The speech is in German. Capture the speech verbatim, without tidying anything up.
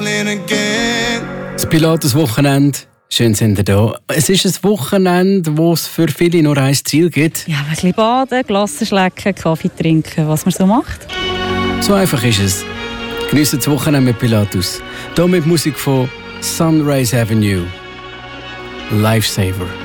clean again. Das Pilatus-Wochenende. Schön sind ihr da. Es ist ein Wochenende, wo es für viele nur ein Ziel gibt. Ja, ein bisschen baden, Glasse schlecken, Kaffee trinken, was man so macht. So einfach ist es. Geniessen das Wochenende mit Pilatus. Hier mit Musik von Sunrise Avenue. Lifesaver.